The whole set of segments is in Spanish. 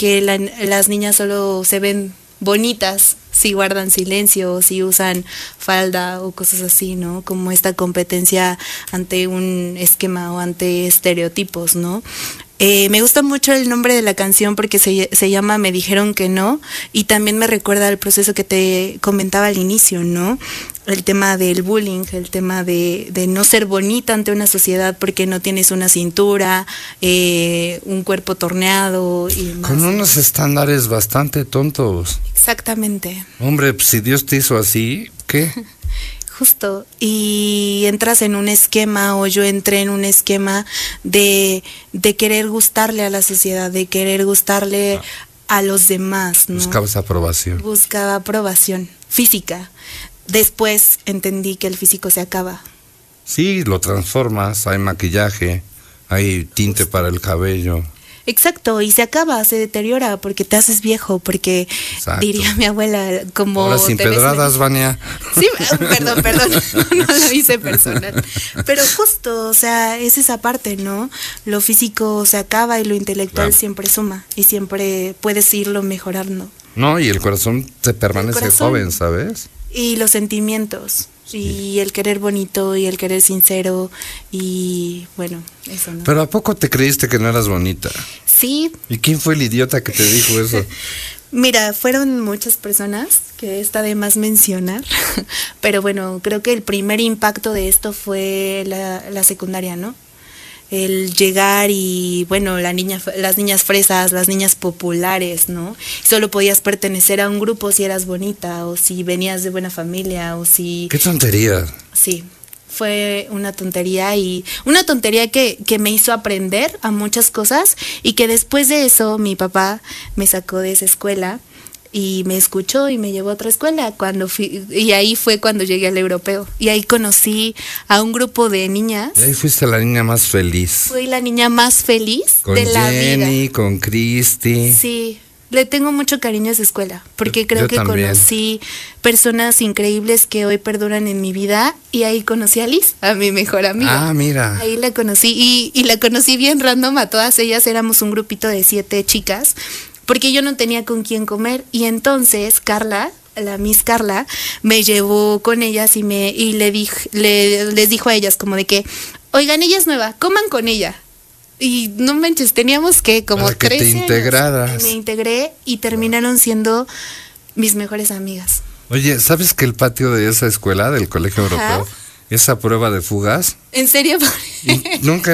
que las niñas solo se ven bonitas si guardan silencio o si usan falda o cosas así, ¿no? Como esta competencia ante un esquema o ante estereotipos, ¿no? Me gusta mucho el nombre de la canción porque se llama Me dijeron que no, y también me recuerda al proceso que te comentaba al inicio, ¿no? El tema del bullying, el tema de no ser bonita ante una sociedad porque no tienes una cintura, un cuerpo torneado y más. Con unos estándares bastante tontos. Exactamente. Hombre, pues, si Dios te hizo así, ¿qué? Justo, y entras en un esquema, o yo entré en un esquema de querer gustarle a la sociedad, de querer gustarle a los demás, ¿no? Buscabas aprobación. Buscaba aprobación física. Después entendí que el físico se acaba. Sí, lo transformas, hay maquillaje, hay tinte para el cabello. Exacto, y se acaba, se deteriora porque te haces viejo, porque Exacto. Diría mi abuela, como... Ahora sin pedradas, Vania. Sí, perdón, no lo hice personal. Pero justo, o sea, es esa parte, ¿no? Lo físico se acaba y lo intelectual Claro. siempre suma y siempre puedes irlo mejorando. No, y el corazón te permanece corazón. joven, ¿sabes? Y los sentimientos, y el querer bonito, y el querer sincero, y bueno, eso, ¿no? Pero ¿a poco te creíste que no eras bonita? Sí. ¿Y quién fue el idiota que te dijo eso? Mira, fueron muchas personas, que está de más mencionar, pero bueno, creo que el primer impacto de esto fue la secundaria, ¿no? El llegar y, bueno, las niñas fresas, las niñas populares, ¿no? Solo podías pertenecer a un grupo si eras bonita, o si venías de buena familia, o si... ¡Qué tontería! Sí, fue una tontería, y una tontería que me hizo aprender a muchas cosas, y que después de eso mi papá me sacó de esa escuela y me escuchó y me llevó a otra escuela y ahí fue cuando llegué al europeo, y ahí conocí a un grupo de niñas. Y ahí fuiste la niña más feliz. Fui la niña más feliz Con de la Jenny, vida. con Cristi. Sí, le tengo mucho cariño a esa escuela, porque creo Yo que también. conocí personas increíbles que hoy perduran en mi vida, y ahí conocí a Liz, a mi mejor amiga. Ah, mira. Ahí la conocí, y la conocí bien random a todas ellas. Éramos un grupito de 7 chicas, porque yo no tenía con quién comer, y entonces Carla, la Miss Carla, me llevó con ellas y les dijo a ellas como de que, oigan, ella es nueva, coman con ella. Y no manches, teníamos que como Para que 13 te años. integraras. Me integré y terminaron siendo mis mejores amigas. Oye, ¿sabes que el patio de esa escuela, del Colegio Ajá. Europeo, esa prueba de fugas? ¿En serio? ¿Nunca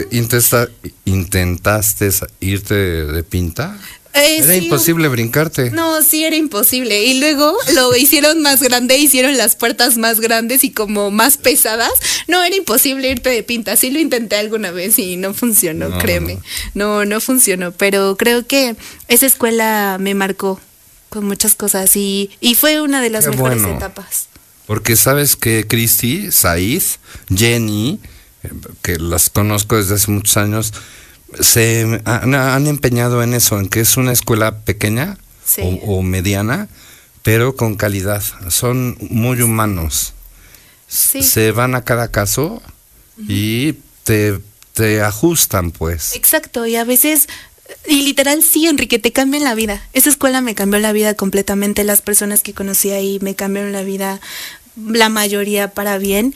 intentaste irte de pinta? Era Sí. imposible brincarte. No, sí, era imposible. Y luego lo hicieron más grande, hicieron las puertas más grandes y como más pesadas. No, era imposible irte de pinta. Sí lo intenté alguna vez y no funcionó, No. créeme. No funcionó. Pero creo que esa escuela me marcó con muchas cosas, y fue una de las Qué mejores bueno. etapas. Porque sabes que Cristi, Said, Jenny, que las conozco desde hace muchos años, se han empeñado en eso, en que es una escuela pequeña, Sí. o mediana, pero con calidad. Son muy humanos. Sí. Se van a cada caso y te ajustan, pues. Exacto, y a veces, y literal sí, Enrique, te cambian la vida. Esa escuela me cambió la vida completamente. Las personas que conocí ahí me cambiaron la vida, la mayoría para bien,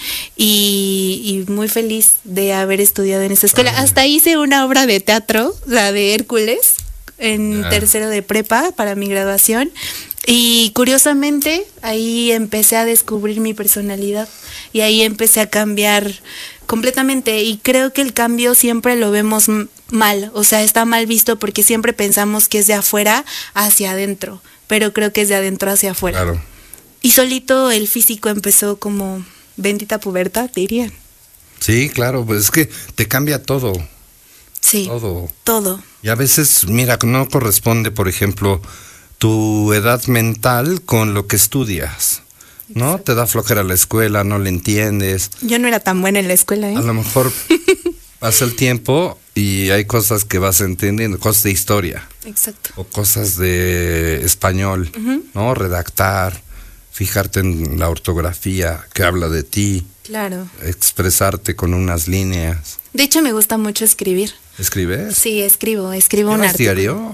y muy feliz de haber estudiado en esa escuela. Hasta hice una obra de teatro, la de Hércules, en tercero de prepa para mi graduación, y curiosamente ahí empecé a descubrir mi personalidad, y ahí empecé a cambiar completamente, y creo que el cambio siempre lo vemos mal, o sea, está mal visto porque siempre pensamos que es de afuera hacia adentro, pero creo que es de adentro hacia afuera. Claro. Y solito el físico empezó como bendita pubertad, dirían. Sí, claro, pues es que te cambia todo. Sí, todo. Y a veces, mira, no corresponde, por ejemplo, tu edad mental con lo que estudias, ¿no? Te da flojera la escuela, no le entiendes. Yo no era tan buena en la escuela, ¿eh? A lo mejor pasa el tiempo y hay cosas que vas entendiendo, cosas de historia. Exacto. O cosas de español, ¿no? Redactar, fijarte en la ortografía que habla de ti, Claro. expresarte con unas líneas. De hecho, me gusta mucho escribir. ¿Escribes? Sí, escribo un ¿Llevas artículo. diario?